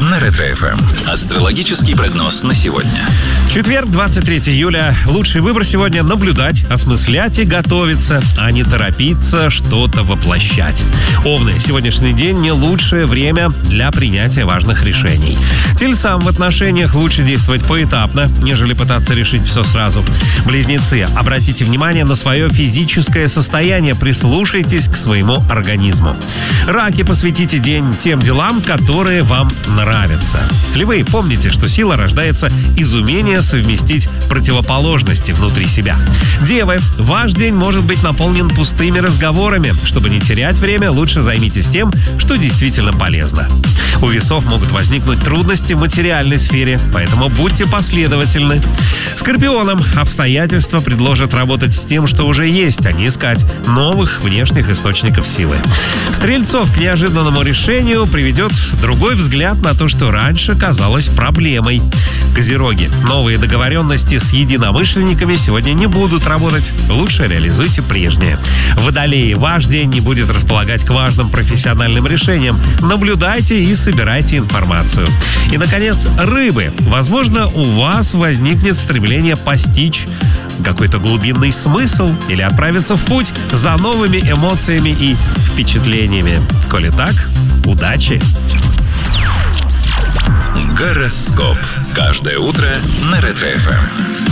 на Ретро-ФМ. Астрологический прогноз на сегодня. Четверг, 23 июля. Лучший выбор сегодня — наблюдать, осмыслять и готовиться, а не торопиться что-то воплощать. Овны, сегодняшний день не лучшее время для принятия важных решений. Тельцам в отношениях лучше действовать поэтапно, нежели пытаться решить все сразу. Близнецы, обратите внимание на свое физическое состояние, прислушайтесь к своему организму. Раки, посвятите день тем делам, которые вам нравятся. Львы, помните, что сила рождается из умения совместить противоположности внутри себя. Девы, ваш день может быть наполнен пустыми разговорами. Чтобы не терять время, лучше займитесь тем, что действительно полезно. У весов могут возникнуть трудности в материальной сфере, поэтому будьте последовательны. Скорпионам обстоятельства предложат работать с тем, что уже есть, а не искать новых внешних источников силы. Стрельцов к неожиданному решению приведет другой взгляд на то, что раньше казалось проблемой. Козероги, новые договоренности с единомышленниками сегодня не будут работать. Лучше реализуйте прежние. Водолеи, ваш день не будет располагать к важным профессиональным решениям. Наблюдайте и собирайте информацию. И, наконец, рыбы. Возможно, у вас возникнет стремление постичь какой-то глубинный смысл или отправиться в путь за новыми эмоциями и впечатлениями. Коли так, удачи! Гороскоп. Каждое утро на Ретро-ФМ.